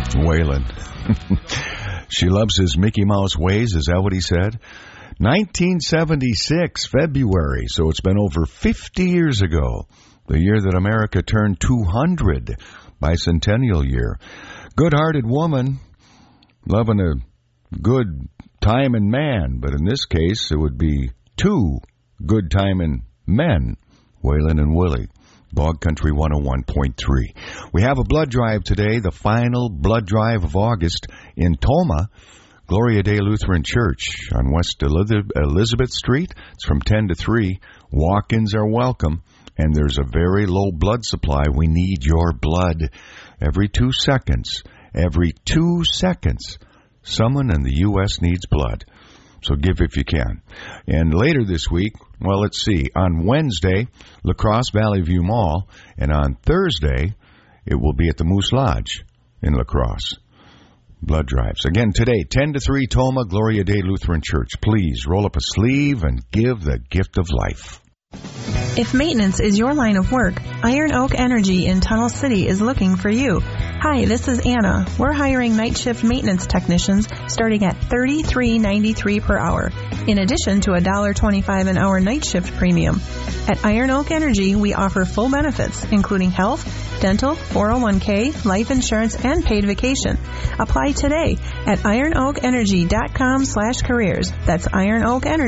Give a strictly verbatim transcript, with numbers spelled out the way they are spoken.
Waylon. She loves his Mickey Mouse ways. Is that what he said? nineteen seventy-six, February. So it's been over fifty years ago. The year that America turned two hundred. Bicentennial year. Good-hearted woman. Loving a good timing man. But in this case, it would be two good timing men. Waylon and Willie. Bog Country one oh one point three. We have a blood drive today, the final blood drive of August in Tomah, Gloria Day Lutheran Church on West Elizabeth Street. It's from ten to three. Walk-ins are welcome, and there's a very low blood supply. We need your blood. Every two seconds, every two seconds, someone in the U S needs blood. So give if you can. And later this week, well, let's see, on Wednesday, La Crosse Valley View Mall, and on Thursday, it will be at the Moose Lodge in La Crosse. Blood drives. Again, today, ten to three, Tomah, Gloria Day Lutheran Church. Please roll up a sleeve and give the gift of life. If maintenance is your line of work, Iron Oak Energy in Tunnel City is looking for you. Hi, this is Anna. We're hiring night shift maintenance technicians starting at thirty-three ninety-three per hour, in addition to a one dollar twenty-five an hour night shift premium. At Iron Oak Energy, we offer full benefits, including health, dental, four oh one k, life insurance, and paid vacation. Apply today at iron oak energy dot com slash careers. That's Iron Oak Energy.